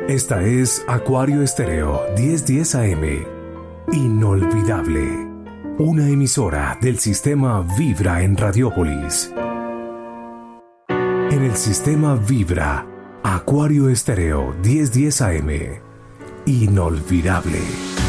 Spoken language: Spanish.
Esta es Acuario Estéreo 1010 AM. Inolvidable. Una emisora del sistema Vibra en Radiópolis. En el sistema Vibra, Acuario Estéreo 1010 AM. Inolvidable.